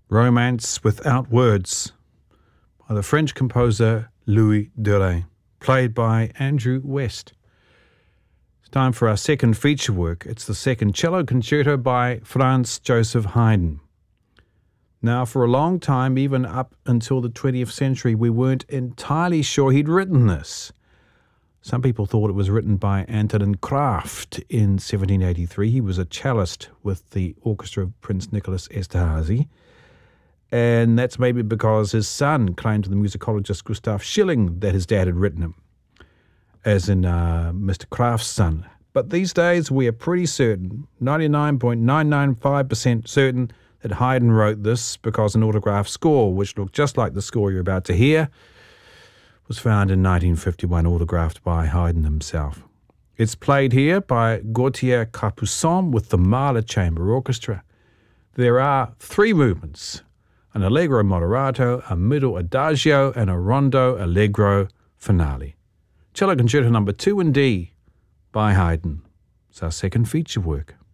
Romance Without Words by the French composer Louis Dore, played by Andrew West. It's time for our second feature work. It's the second cello concerto by Franz Joseph Haydn. Now, for a long time, even up until the 20th century, we weren't entirely sure he'd written this. Some people thought it was written by Antonin Kraft in 1783. He was a cellist with the orchestra of Prince Nicholas Esterhazy. And that's maybe because his son claimed to the musicologist Gustav Schilling that his dad had written him, as in Mr. Kraft's son. But these days we are pretty certain, 99.995% certain, that Haydn wrote this because an autograph score, which looked just like the score you're about to hear, was found in 1951, autographed by Haydn himself. It's played here by Gauthier Capuçon with the Mahler Chamber Orchestra. There are three movements: an allegro moderato, a middle adagio, and a rondo allegro finale. Cello Concerto number 2 in D by Haydn. It's our second feature work.